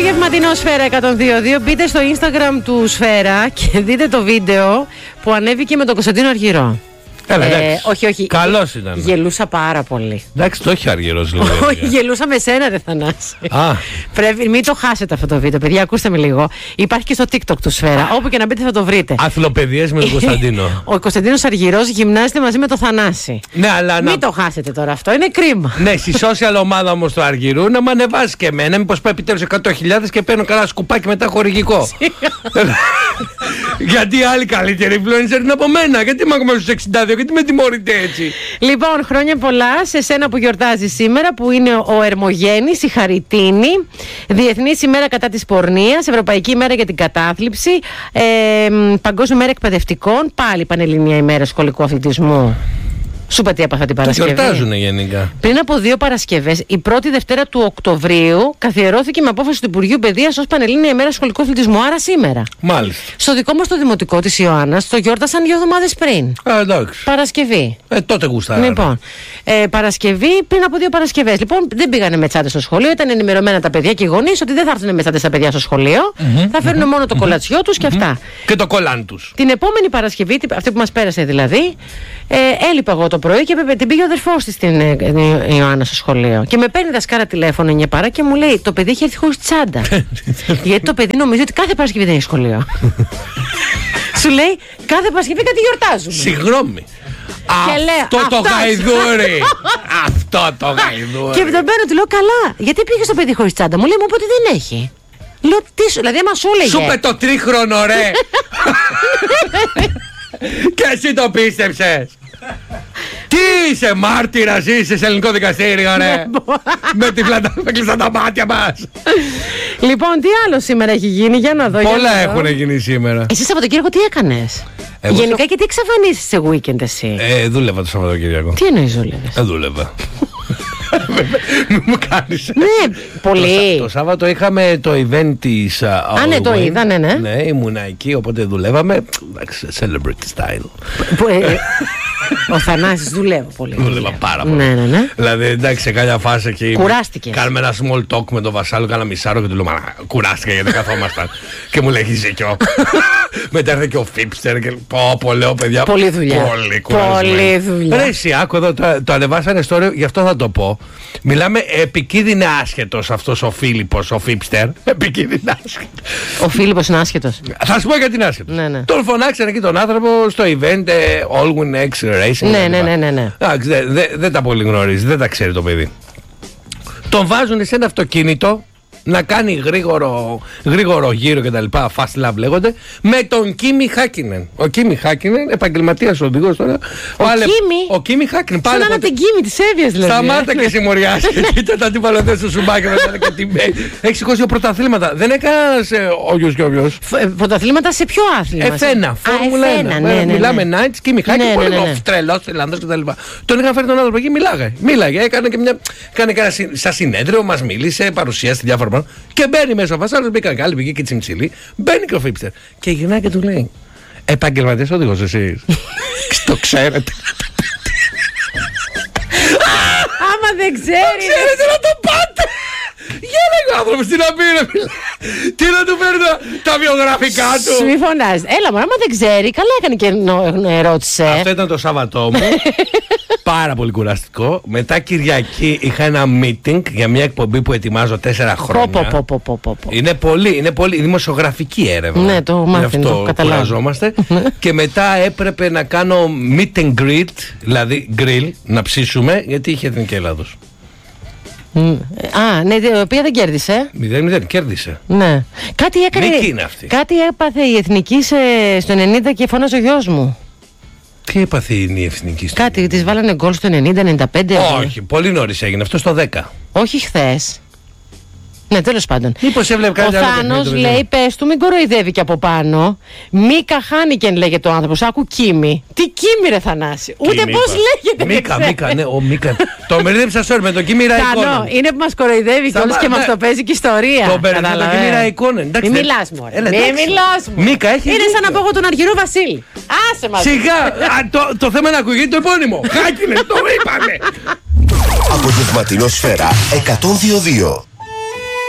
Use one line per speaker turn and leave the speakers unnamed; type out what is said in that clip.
Απογευματινό Σφαίρα 102.2. Μπείτε στο Instagram του Σφαίρα και δείτε το βίντεο που ανέβηκε με τον Κωνσταντίνο Αργυρό. Όχι.
Καλός ήταν.
Γελούσα πάρα πολύ.
Εντάξει, το έχει Αργυρός λίγο.
Όχι, γελούσα με σένα, ρε Θανάση. Πρέπει, μην το χάσετε αυτό το βίντεο, παιδιά. Ακούστε με λίγο. Υπάρχει και στο TikTok του Σφαίρα. Όπου και να μπείτε θα το βρείτε.
Αθλοπαιδίες με τον Κωνσταντίνο.
Ο Κωνσταντίνος Αργυρός γυμνάζεται μαζί με τον Θανάση.
Ναι, αλλά
μην το χάσετε τώρα αυτό, είναι κρίμα.
Ναι, στη social ομάδα όμως του Αργυρού να με ανεβάσει και εμένα. Μήπως πάει επιτέλους 100.000 και παίρνω κανένα σκουπάκι μετά χορηγικό. Γιατί οι άλλοι καλύτεροι influencer είναι από μένα. Γιατί είμαι ακόμα στους 62, γιατί με τιμωρείτε έτσι.
Λοιπόν, χρόνια πολλά σε σένα που γιορτάζει σήμερα, που είναι ο Ερμογένης, η Χαριτίνη. Διεθνής ημέρα κατά της πορνείας, Ευρωπαϊκή ημέρα για την κατάθλιψη, Παγκόσμια ημέρα εκπαιδευτικών, πάλι Πανελληνία ημέρα σχολικού αθλητισμού. Σου είπα τι έπαθα την Παρασκευή.
Το γιορτάζουνε γενικά.
Πριν από 2 Παρασκευές, η πρώτη Δευτέρα του Οκτωβρίου καθιερώθηκε με απόφαση του Υπουργείου Παιδείας ως Πανελλήνια ημέρα σχολικού αθλητισμού. Άρα σήμερα.
Μάλιστα.
Στο δικό μας το δημοτικό της Ιωάννας το γιόρτασαν 2 εβδομάδες πριν.
Εντάξει.
Παρασκευή.
Τότε γουστάρανε.
Λοιπόν, Παρασκευή πριν από 2 Παρασκευές. Λοιπόν, δεν πήγανε με τσάντες στο σχολείο. Ήταν ενημερωμένα τα παιδιά και οι γονείς ότι δεν θα έρθουν με τσάντες τα παιδιά στο σχολείο. Θα φέρουν μόνο το κολατσιό τους και αυτά.
Και το κολάν τους.
Την επόμενη Παρασκευή, αυτή που μας πέρασε δηλαδή, έλειπα εγώ το πρωί και την πήγε ο αδερφός της στην Ιωάννα στο σχολείο. Και με παίρνει δασκάρα τηλέφωνο 9 παρά και μου λέει: το παιδί έχει έρθει χωρίς τσάντα. Γιατί το παιδί νομίζει ότι κάθε Παρασκευή δεν έχει σχολείο. Σου λέει: κάθε Παρασκευή κάτι γιορτάζουμε.
Συγγνώμη. Αυτό το γαϊδούρι! Αυτό το γαϊδούρι!
Και τον παίρνω, του λέω: καλά, γιατί πήγε το παιδί χωρίς τσάντα? Μου λέει: μου είπε ότι δεν έχει. Λέω: τι σου, δηλαδή άμα σου έλεγε.
Σου είπε το τρίχρονο, ρε! Και εσύ το πίστεψες! Τι είσαι, μάρτυρας είσαι σε ελληνικό δικαστήριο, ρε! Με τη φλαντά με κλείσαν τα μάτια μας!
Λοιπόν, τι άλλο σήμερα έχει γίνει, για να δω.
Πολλά έχουν γίνει σήμερα.
Εσύ Σαββατοκύριακο τι έκανες? Γενικά και τι εξαφανίσεις σε weekend εσύ?
Δούλευα το Σαββατοκύριακο.
Τι εννοείς δούλευες?
Δούλευα. Μην μου κάνεις.
Ναι, πολύ.
Το Σάββατο είχαμε το event της
Α, ναι, το είδα, ναι.
Ναι, ήμουνα εκεί, οπότε δουλεύαμε. Celebrity style.
Ο Θανάσης δουλεύω πολύ.
Δούλευα πάρα πολύ.
Ναι.
Δηλαδή, εντάξει, σε κάποια φάση εκεί.
Κουράστηκες?
Κάνουμε ένα small talk με τον Βασάλο, κάνα μισάρο και του λέω: μα κουράστηκα γιατί καθόμασταν. Και μου λέει: έχεις δίκιο. Μετά έρθε και ο Φίπστερ και πω, λέω παιδιά.
Πολλή δουλειά.
Πολύ δουλειά. Ρε, εσύ, άκου εδώ, το ανεβάσανε story, γι' αυτό θα το πω. Μιλάμε επικίνδυνα άσχετος αυτός ο Φίλιππος, ο Φίπστερ. Επικίνδυνα άσχετος.
Ο Φίλιππος είναι άσχετος.
Θα σου πω γιατί είναι άσχετος.
Ναι.
Τον φωνάξανε εκεί τον άνθρωπο στο event Allwin X Racing.
Ναι.
Δεν τα πολύ γνωρίζει, δεν τα ξέρει το παιδί. Τον βάζουν σε ένα αυτοκίνητο να κάνει γρήγορο γύρο κτλ. Fast lap λέγονται. Με τον Κίμι Χάκινεν. Ο Κίμι Χάκινεν, επαγγελματίας οδηγός τώρα. Ο Κίμι Χάκινεν.
Σαν να είναι την Κίμι της Εύβοιας δηλαδή.
Σταμάτα και συμμοριάς. Κοίτα τα τύπα στο σουμπάκι μετά και την Μπέι. Έχει σηκώσει πρωταθλήματα. Δεν έκανα όποιος και όποιος.
Πρωταθλήματα σε ποιο άθλημα?
F1. Φόρμουλα 1. Μιλάμε Nights, Κίμι Χάκινεν. Πολύ τρελός, Ιρλανδός κτλ. Τον είχαν φέρει τον άνθρωπο εκεί, μίλαγε. Έκανε και ένα σαν συνέδριο, μας μίλησε, παρουσίασε διάφορα. Και μπαίνει μέσα ο Βασάλος, μπήκαν και άλλοι, πήγε και Τσιμψιλή. Μπαίνει και ο Φίπστερ. Και γυρνάει και του λέει: επαγγελματίας οδηγός εσείς? Το ξέρετε.
Άμα δεν ξέρει.
Ξέρετε να το πάτε. Για λέγω άνθρωπος, τι να πει, τι να του φέρνει τα βιογραφικά του.
Μη φωνάζει. Έλα, άμα δεν ξέρει, καλά έκανε και ρώτησε.
Αυτό ήταν το Σάββατό μου. Πάρα πολύ κουραστικό. Μετά Κυριακή είχα ένα meeting για μια εκπομπή που ετοιμάζω 4 χρόνια. Είναι πολύ δημοσιογραφική έρευνα.
Ναι, το μάθημα.
Αυτό κουραζόμαστε. Και μετά έπρεπε να κάνω meet and greet, δηλαδή grill, να ψήσουμε, γιατί είχε Εθνική Ελλάδος.
Ναι, η οποία δεν κέρδισε.
0-0, κέρδισε.
Ναι. Κάτι έκανε.
Νίκη είναι αυτή.
Κάτι έπαθε η Εθνική στο 90 και φώναζε ο γιος μου.
Τι έπαθε η Εθνική στο 90?
Κάτι, της βάλανε γκολ στο 90-95.
Όχι, πολύ νωρίς έγινε αυτό, στο 10.
Όχι χθες. Ναι, τέλος πάντων.
Μήπως έβλεπε κάτι
άλλο. Ο Θάνος λέει: πες του, μην κοροϊδεύει και από πάνω. Μίκα Χάνικεν λέγεται ο άνθρωπος. Άκου Κίμη. Τι Κίμη, ρε Θανάση? Ούτε πώς λέγεται.
Μίκα, ναι, ο Μίκα. Το μπερδέψα σόρ με το Κίμη Ραϊκόνεν.
Είναι που μας κοροϊδεύει κιόλας και μας το παίζει και ιστορία.
Το μπερδέψα με το Κίμη Ραϊκόνεν.
Μην μιλάς μου. Μην μιλάς μου. Είναι σαν να πω εγώ τον Αργυρό Βασίλη. Άσε μας.
Σιγά, το θέμα να ακούγεται το επώνυμο. Χάκινεν, το είπαμε.
Απογευματινό Σφαίρα 102.2.